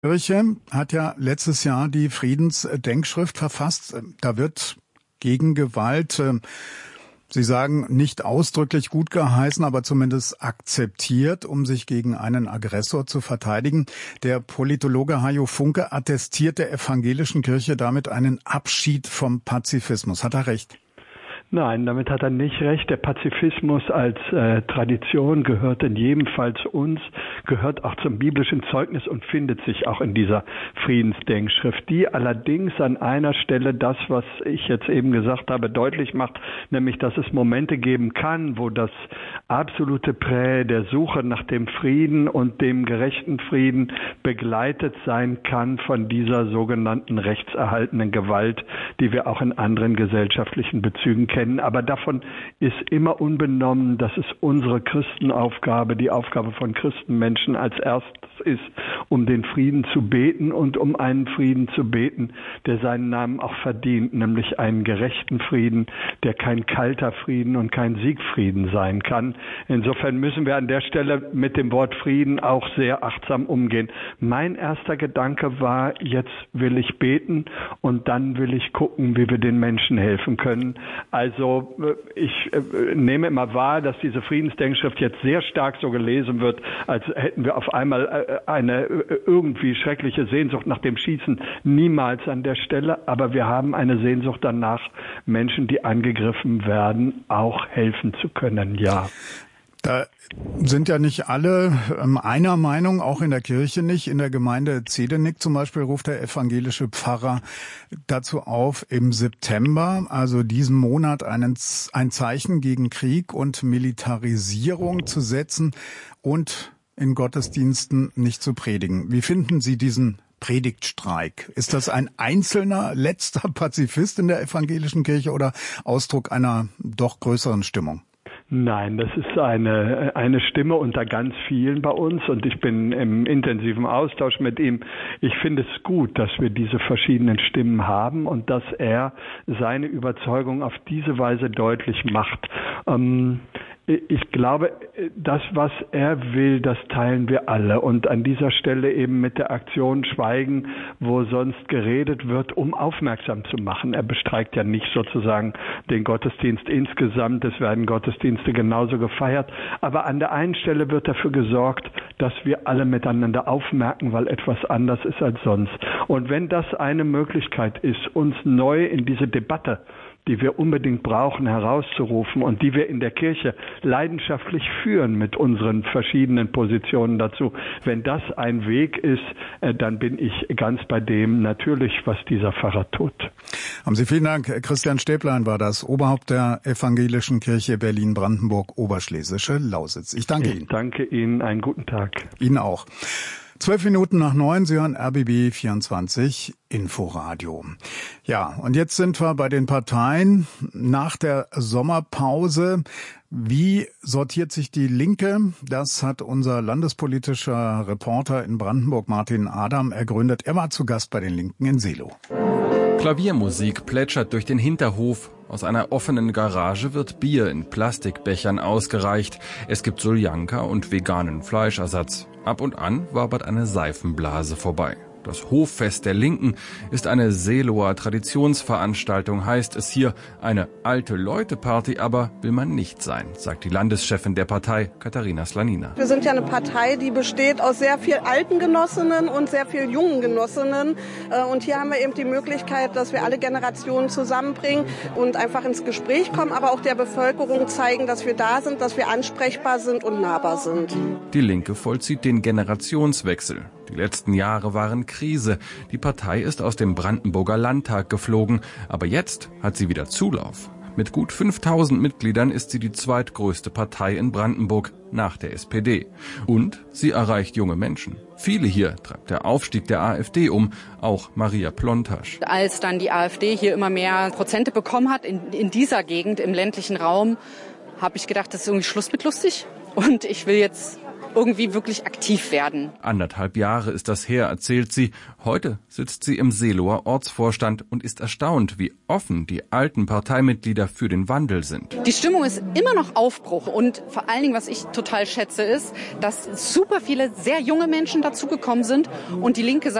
Kirche hat ja letztes Jahr die Friedensdenkschrift verfasst. Da wird gegen Gewalt, Sie sagen, nicht ausdrücklich gut geheißen, aber zumindest akzeptiert, um sich gegen einen Aggressor zu verteidigen. Der Politologe Hajo Funke attestiert der evangelischen Kirche damit einen Abschied vom Pazifismus. Hat er recht? Nein, damit hat er nicht recht. Der Pazifismus als Tradition gehört in jedem Fall zu uns, gehört auch zum biblischen Zeugnis und findet sich auch in dieser Friedensdenkschrift, die allerdings an einer Stelle das, was ich jetzt eben gesagt habe, deutlich macht, nämlich, dass es Momente geben kann, wo das absolute Prä der Suche nach dem Frieden und dem gerechten Frieden begleitet sein kann von dieser sogenannten rechtserhaltenen Gewalt, die wir auch in anderen gesellschaftlichen Bezügen kennen. Aber davon ist immer unbenommen, dass es unsere Christenaufgabe, die Aufgabe von Christenmenschen als erstes ist, um den Frieden zu beten und um einen Frieden zu beten, der seinen Namen auch verdient, nämlich einen gerechten Frieden, der kein kalter Frieden und kein Siegfrieden sein kann. Insofern müssen wir an der Stelle mit dem Wort Frieden auch sehr achtsam umgehen. Mein erster Gedanke war, jetzt will ich beten und dann will ich gucken, wie wir den Menschen helfen können. Also ich nehme immer wahr, dass diese Friedensdenkschrift jetzt sehr stark so gelesen wird, als hätten wir auf einmal eine irgendwie schreckliche Sehnsucht nach dem Schießen. Niemals an der Stelle, aber wir haben eine Sehnsucht danach, Menschen, die angegriffen werden, auch helfen zu können, ja. Da sind ja nicht alle einer Meinung, auch in der Kirche nicht. In der Gemeinde Zedenik zum Beispiel ruft der evangelische Pfarrer dazu auf, im September, also diesen Monat, ein Zeichen gegen Krieg und Militarisierung zu setzen und in Gottesdiensten nicht zu predigen. Wie finden Sie diesen Predigtstreik? Ist das ein einzelner letzter Pazifist in der evangelischen Kirche oder Ausdruck einer doch größeren Stimmung? Nein, das ist eine Stimme unter ganz vielen bei uns und ich bin im intensiven Austausch mit ihm. Ich finde es gut, dass wir diese verschiedenen Stimmen haben und dass er seine Überzeugung auf diese Weise deutlich macht. Ich glaube, das, was er will, das teilen wir alle. Und an dieser Stelle eben mit der Aktion Schweigen, wo sonst geredet wird, um aufmerksam zu machen. Er bestreikt ja nicht sozusagen den Gottesdienst insgesamt. Es werden Gottesdienste genauso gefeiert. Aber an der einen Stelle wird dafür gesorgt, dass wir alle miteinander aufmerken, weil etwas anders ist als sonst. Und wenn das eine Möglichkeit ist, uns neu in diese Debatte, die wir unbedingt brauchen, herauszurufen und die wir in der Kirche leidenschaftlich führen mit unseren verschiedenen Positionen dazu. Wenn das ein Weg ist, dann bin ich ganz bei dem natürlich, was dieser Pfarrer tut. Haben Sie vielen Dank. Christian Stäblein war das, Oberhaupt der Evangelischen Kirche Berlin-Brandenburg, Oberschlesische Lausitz. Ich danke Ihnen. Ich danke Ihnen. Einen guten Tag. Ihnen auch. 8:12, Sie hören RBB 24 Inforadio. Ja, und jetzt sind wir bei den Parteien nach der Sommerpause. Wie sortiert sich die Linke? Das hat unser landespolitischer Reporter in Brandenburg, Martin Adam, ergründet. Er war zu Gast bei den Linken in Seelow. Klaviermusik plätschert durch den Hinterhof. Aus einer offenen Garage wird Bier in Plastikbechern ausgereicht. Es gibt Soljanka und veganen Fleischersatz. Ab und an wabert eine Seifenblase vorbei. Das Hoffest der Linken ist eine Seelower Traditionsveranstaltung, heißt es hier. Eine Alte-Leute-Party aber will man nicht sein, sagt die Landeschefin der Partei, Katharina Slanina. Wir sind ja eine Partei, die besteht aus sehr viel alten Genossinnen und sehr viel jungen Genossinnen. Und hier haben wir eben die Möglichkeit, dass wir alle Generationen zusammenbringen und einfach ins Gespräch kommen, aber auch der Bevölkerung zeigen, dass wir da sind, dass wir ansprechbar sind und nahbar sind. Die Linke vollzieht den Generationswechsel. Die letzten Jahre waren Krise. Die Partei ist aus dem Brandenburger Landtag geflogen. Aber jetzt hat sie wieder Zulauf. Mit gut 5000 Mitgliedern ist sie die zweitgrößte Partei in Brandenburg nach der SPD. Und sie erreicht junge Menschen. Viele hier treibt der Aufstieg der AfD um, auch Maria Plontasch. Als dann die AfD hier immer mehr Prozente bekommen hat in dieser Gegend, im ländlichen Raum, habe ich gedacht, das ist irgendwie Schluss mit lustig. Und ich will jetzt irgendwie wirklich aktiv werden. 1,5 Jahre ist das her, erzählt sie. Heute sitzt sie im Seeloer Ortsvorstand und ist erstaunt, wie offen die alten Parteimitglieder für den Wandel sind. Die Stimmung ist immer noch Aufbruch und vor allen Dingen, was ich total schätze, ist, dass super viele sehr junge Menschen dazugekommen sind und die Linke